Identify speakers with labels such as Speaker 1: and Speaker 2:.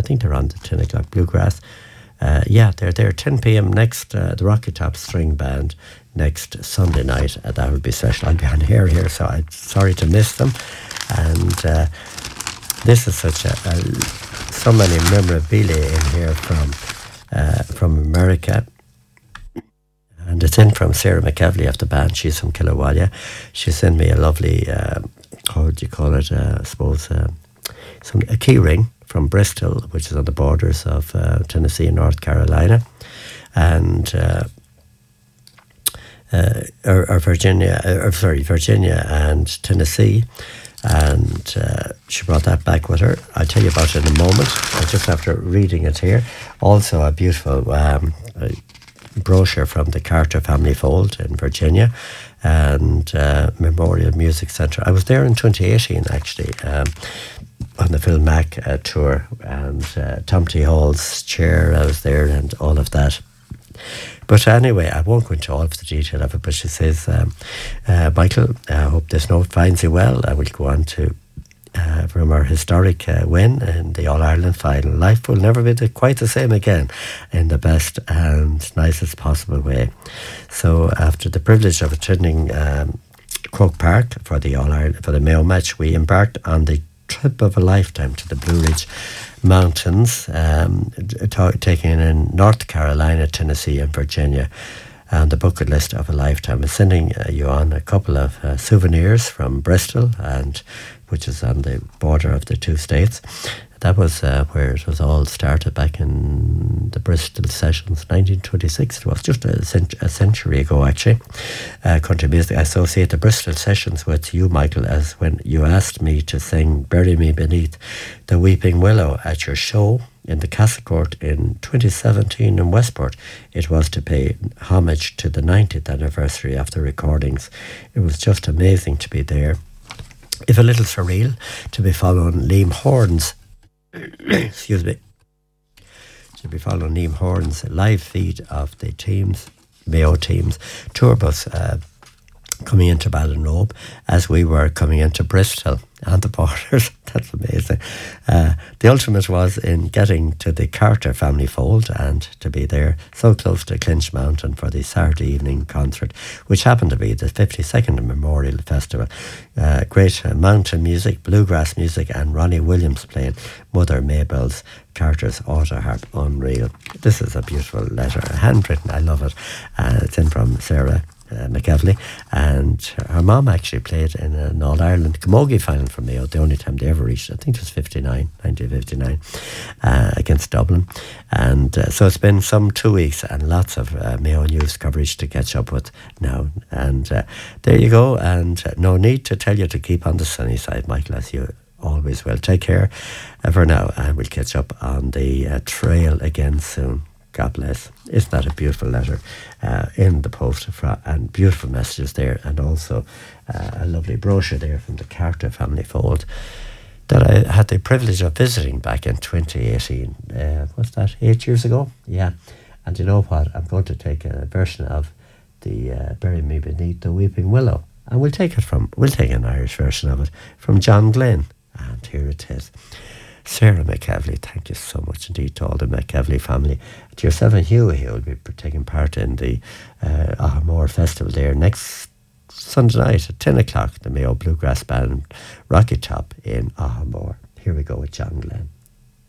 Speaker 1: think they're on the 10 o'clock Bluegrass. Yeah, they're there 10 p.m. next, the Rocky Top String Band next Sunday night. That would be special. I'll be on here, so I'm sorry to miss them. And this is such so many memorabilia in here from America. And it's in from Sarah McEvely of the band. She's from Killawalia. She sent me a lovely, how would you call it, I suppose, a key ring from Bristol, which is on the borders of Tennessee and North Carolina, and Virginia and Tennessee. And she brought that back with her. I'll tell you about it in a moment. Just after reading it here. Also a beautiful brochure from the Carter Family Fold in Virginia and Memorial Music Centre. I was there in 2018 actually on the Phil Mack tour, and Tom T. Hall's chair, I was there and all of that. But anyway, I won't go into all of the detail of it, but she says, Michael, I hope this note finds you well. I will go on to from our historic win in the All-Ireland final. Life will never be quite the same again in the best and nicest possible way. So after the privilege of attending Croke Park for the Mayo match, we embarked on the trip of a lifetime to the Blue Ridge Mountains, taking in North Carolina, Tennessee and Virginia, and the bucket list of a lifetime. Is sending you on a couple of souvenirs from Bristol, and which is on the border of the two states. That was where it was all started back in the Bristol Sessions, 1926. It was just a century ago, actually. Country music. I associate the Bristol Sessions with you, Michael, as when you asked me to sing Bury Me Beneath the Weeping Willow at your show in the Castle Court in 2017 in Westport. It was to pay homage to the 90th anniversary of the recordings. It was just amazing to be there. If a little surreal to be following Liam Horn's excuse me, to be following Liam Horn's live feed of the Mayo team's tour bus coming into Ballinrobe as we were coming into Bristol and the borders. That's amazing. The ultimate was in getting to the Carter Family Fold and to be there so close to Clinch Mountain for the Saturday evening concert, which happened to be the 52nd Memorial Festival. Great mountain music, bluegrass music, and Ronnie Williams playing Mother Mabel's Carter's auto harp. Unreal. This is a beautiful letter, handwritten. I love it. It's in from Sarah McEvely, and her mom actually played in an All-Ireland Camogie final for Mayo, the only time they ever reached. I think it was 1959, against Dublin. And so it's been some 2 weeks and lots of Mayo news coverage to catch up with now. And there you go, and no need to tell you to keep on the sunny side, Michael, as you always will. Take care for now, and we'll catch up on the trail again soon. God bless. Isn't that a beautiful letter in the post, and beautiful messages there, and also a lovely brochure there from the Carter Family Fold that I had the privilege of visiting back in 2018. What's that, 8 years ago? Yeah. And you know what? I'm going to take a version of the Bury Me Beneath the Weeping Willow, and we'll take an Irish version of it from John Glenn. And here it is. Sarah McEvely, thank you so much indeed to all the McEvely family. To yourself and Hugh, who will be taking part in the Ahamore Festival there next Sunday night at 10 o'clock, the Mayo Bluegrass Band Rocky Top in Ahamore. Here we go with John Glenn.